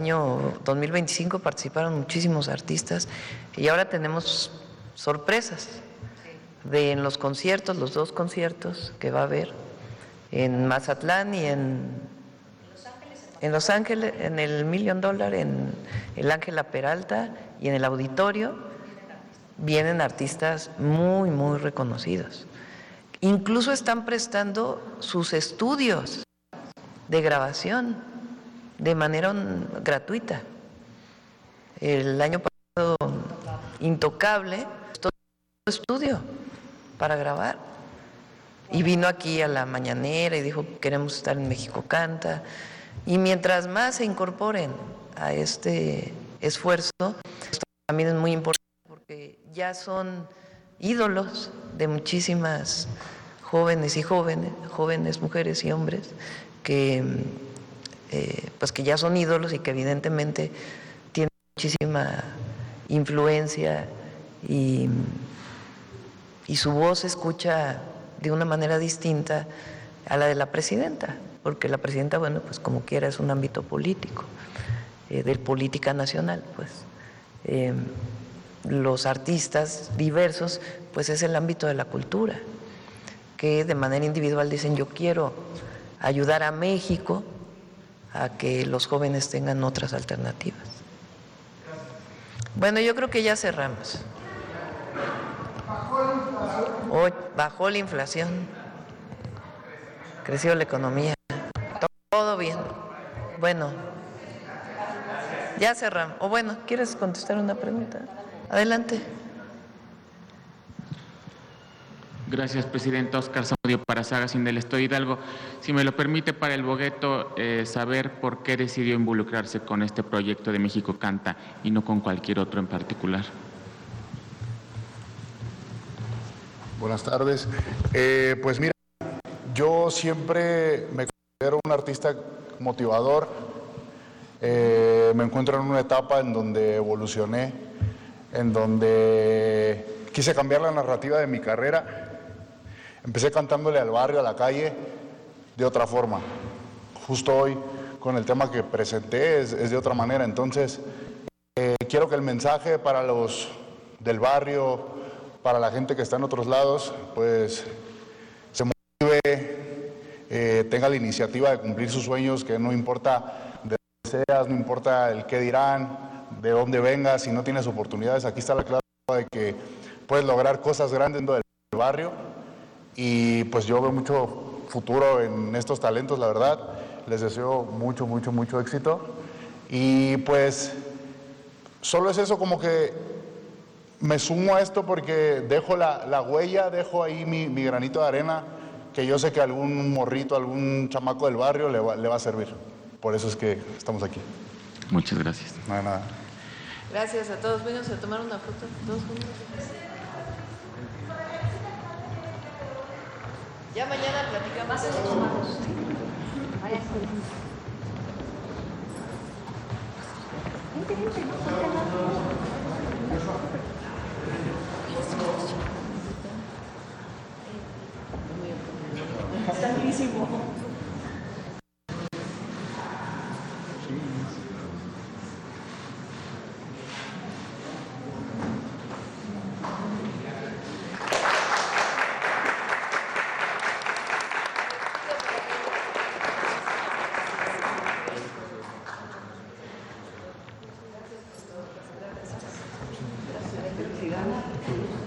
año 2025 participaron muchísimos artistas y ahora tenemos sorpresas en los conciertos, los 2 conciertos que va a haber en Mazatlán y en Los Ángeles, en el $1 Million, en el Ángela Peralta y en el Auditorio. Vienen artistas muy, muy reconocidos. Incluso están prestando sus estudios de grabación de manera gratuita. El año pasado, Intocable, todo estudio para grabar. Y vino aquí a la mañanera y dijo, queremos estar en México Canta. Y mientras más se incorporen a este esfuerzo, esto también es muy importante porque ya son ídolos de muchísimas jóvenes y jóvenes mujeres y hombres que pues que ya son ídolos y que evidentemente tienen muchísima influencia y su voz se escucha de una manera distinta a la de la presidenta, porque la presidenta, bueno, pues como quiera es un ámbito político, de política nacional, pues. Los artistas diversos, pues es el ámbito de la cultura, que de manera individual dicen, yo quiero ayudar a México a que los jóvenes tengan otras alternativas. Bueno, yo creo que ya cerramos. Hoy bajó la inflación, creció la economía, todo bien. Bueno, ya cerramos. O bueno, ¿quieres contestar una pregunta? Adelante. Gracias, presidenta. Oscar Zamudio para Sagacín del Estado de Hidalgo. Si me lo permite, para el Bogueto, saber por qué decidió involucrarse con este proyecto de México Canta y no con cualquier otro en particular. Buenas tardes. Pues mira, yo siempre me considero un artista motivador. Me encuentro en una etapa en donde evolucioné, en donde quise cambiar la narrativa de mi carrera. Empecé cantándole al barrio, a la calle, de otra forma. Justo hoy, con el tema que presenté, es de otra manera. Entonces, quiero que el mensaje para los del barrio, para la gente que está en otros lados, pues se motive, tenga la iniciativa de cumplir sus sueños, que no importa de dónde seas, no importa el qué dirán, de dónde vengas, si no tienes oportunidades, aquí está la clave de que puedes lograr cosas grandes dentro del barrio. Y pues yo veo mucho futuro en estos talentos, la verdad. Les deseo mucho, mucho, mucho éxito. Y pues solo es eso, como que me sumo a esto porque dejo la huella, dejo ahí mi granito de arena, que yo sé que algún morrito, algún chamaco del barrio le va a servir. Por eso es que estamos aquí. Muchas gracias. Nada. Gracias a todos. Vengan a tomar una foto todos juntos. Ya mañana platicamos. Está buenísimo. Gracias.